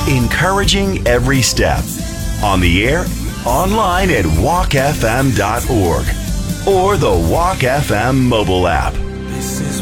encouraging every step. On the air, online at walkfm.org or the Walk FM mobile app. This is